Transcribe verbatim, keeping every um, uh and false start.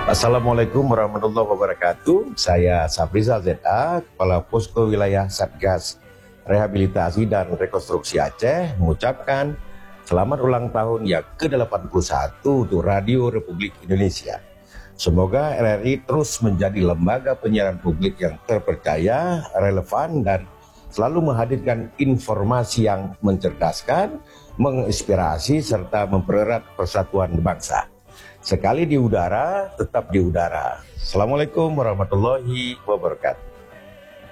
Assalamualaikum warahmatullahi wabarakatuh. Saya Safrizal Z A, Kepala Posko Wilayah Satgas Rehabilitasi dan Rekonstruksi Aceh, mengucapkan selamat ulang tahun yang ke delapan puluh satu untuk Radio Republik Indonesia. Semoga R R I terus menjadi lembaga penyiaran publik yang terpercaya, relevan, dan selalu menghadirkan informasi yang mencerdaskan, menginspirasi, serta mempererat persatuan bangsa. Sekali di udara, tetap di udara. Assalamualaikum warahmatullahi wabarakatuh.